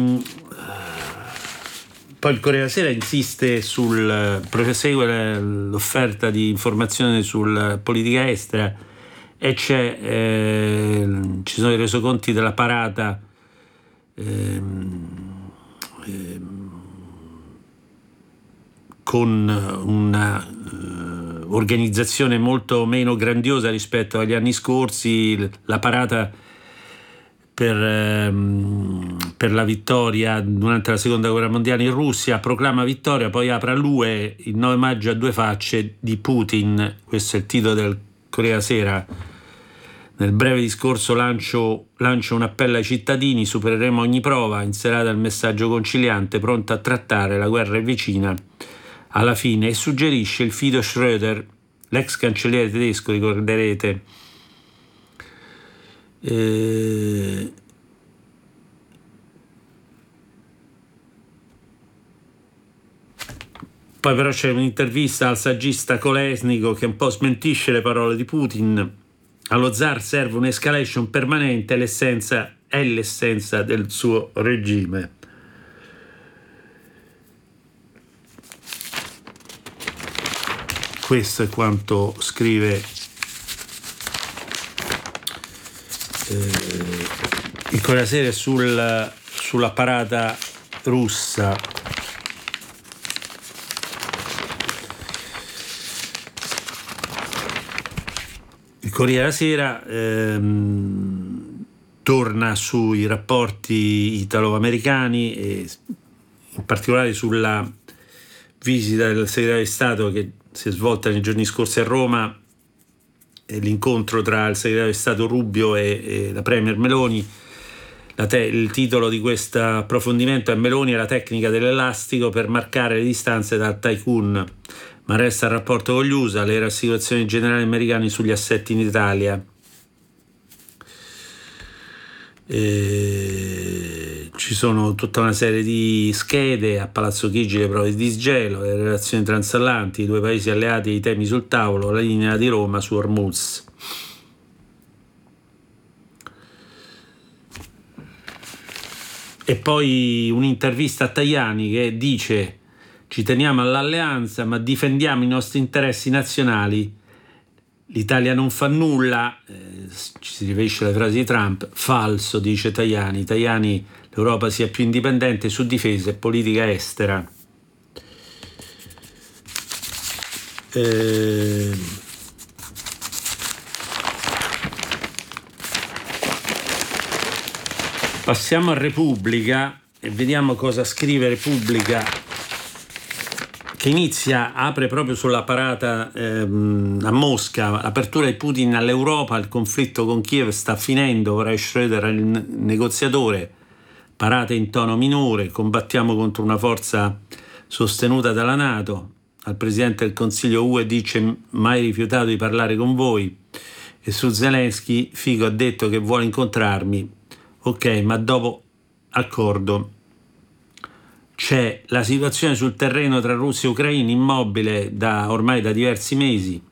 Poi il Corriere della Sera insiste prosegue l'offerta di informazione sulla politica estera e ci sono i resoconti della parata con una organizzazione molto meno grandiosa rispetto agli anni scorsi. La parata per la vittoria durante la seconda guerra mondiale in Russia proclama vittoria, poi apre all'UE il 9 maggio a due facce di Putin. Questo è il titolo del Corriere della Sera. Nel breve discorso lancio un appello ai cittadini: supereremo ogni prova, in serata il messaggio conciliante, pronto a trattare, la guerra è vicina alla fine. E suggerisce il fido Schröder, l'ex cancelliere tedesco, ricorderete. Poi però c'è un'intervista al saggista Kolesnikov che un po' smentisce le parole di Putin. Allo zar serve un'escalation permanente, è l'essenza del suo regime. Questo è quanto scrive il Corriere della Sera sulla parata russa. Il Corriere della Sera torna sui rapporti italo-americani e in particolare sulla visita del segretario di Stato che si è svolta nei giorni scorsi a Roma, e l'incontro tra il segretario di Stato Rubio e la premier Meloni. Il titolo di questo approfondimento è: Meloni e la tecnica dell'elastico per marcare le distanze dal tycoon, ma resta il rapporto con gli USA, le rassicurazioni generali americane sugli assetti in Italia. Ci sono tutta una serie di schede a Palazzo Chigi, le prove di disgelo, le relazioni transatlantiche, i due paesi alleati, i temi sul tavolo, la linea di Roma su Hormuz. E poi un'intervista a Tajani che dice: ci teniamo all'alleanza ma difendiamo i nostri interessi nazionali, l'Italia non fa nulla, ci si riferisce alle frasi di Trump. Falso, dice Tajani, l'Europa sia più indipendente su difesa e politica estera. Passiamo a Repubblica e vediamo cosa scrive Repubblica, che apre proprio sulla parata a Mosca, l'apertura di Putin all'Europa, il conflitto con Kiev sta finendo, ora Schröder è il negoziatore, parate in tono minore, combattiamo contro una forza sostenuta dalla NATO, al Presidente del Consiglio UE dice mai rifiutato di parlare con voi, e su Zelensky Fico ha detto che vuole incontrarmi, ok, ma dopo accordo. C'è la situazione sul terreno tra Russia e Ucraina immobile ormai da diversi mesi.